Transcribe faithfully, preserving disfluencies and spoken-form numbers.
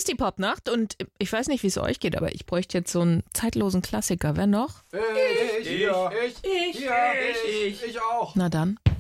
ist die Popnacht und ich weiß nicht, wie es euch geht, aber ich bräuchte jetzt so einen zeitlosen Klassiker. Wer noch? Ich, ich, ich, ich, ich, ich, ich auch. Na dann.